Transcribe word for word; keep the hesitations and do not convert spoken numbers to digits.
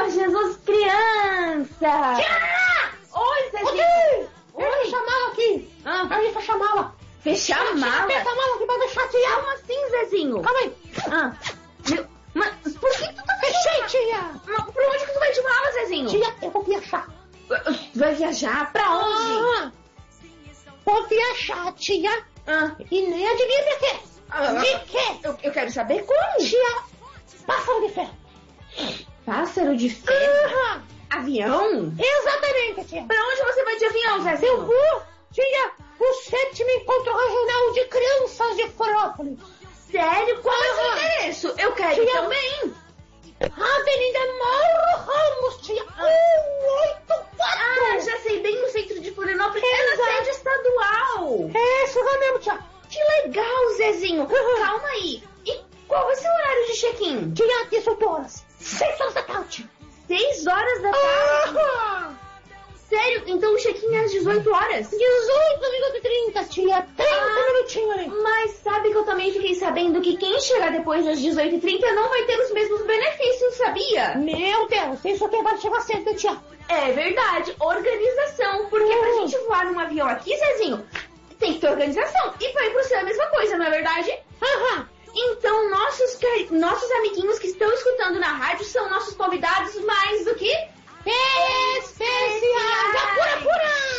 Senhor Jesus criança! Tia! Oi, Zezinho! Oi! Oi! Eu fechar a mala aqui! Ah. Aí fecha a mala! Fechar a mala? Aperta a mala aqui pra deixar, tia! Como assim, Zezinho? Calma aí! Ah, meu, mas por que tu tá Fechei, fechando? tia! Mas pra onde que tu vai de mala, Zezinho? Tia, eu vou viajar! Tu vai viajar? Pra onde? Ah, vou viajar, tia! Ah, E nem adivinha de quê? ah, De quê? eu, eu quero saber como. Tia, pássaro de ferro! Pássaro de ferro? Aham! Avião? Exatamente, tia! Pra onde você vai de avião, Eu Zezinho? vou, tia, o sétimo encontro regional de crianças de Florianópolis! Sério? Qual é o seu Aham. endereço? Eu quero ir Tia. também. Avenida Mauro Ramos, tia, um oito quatro! Ah, já sei, bem no centro de Florianópolis. É na Exato. sede estadual. É isso lá mesmo, tia! Que legal, Zezinho. Uhum. Calma aí. E qual vai ser o horário de check-in? Tia, dezoito horas, seis horas da tarde! Seis horas da tarde? Aham! Sério? Então o check-in é às dezoito horas? dezoito minutos e trinta, tia, trinta Ah. minutinhos ali! Mas sabe que eu também fiquei sabendo que quem chegar depois das dezoito e trinta não vai ter os mesmos benefícios, sabia? Meu Deus, isso aqui vai chegar cedo, tia! É verdade, organização. Porque pra Hum. gente voar num avião aqui, Zezinho, tem que ter organização. E pra ir pro céu é a mesma coisa, não é verdade? Aham! Então, nossos, ca- nossos amiguinhos que estão escutando na rádio são nossos convidados mais do que... Especiais! Apura, apura!